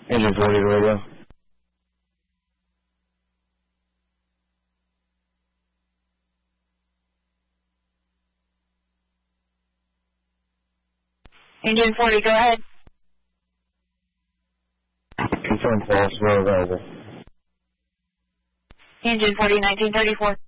Engine 40 to radio. Engine 40, go ahead. Confirm false, we're available. Engine 40, 1934.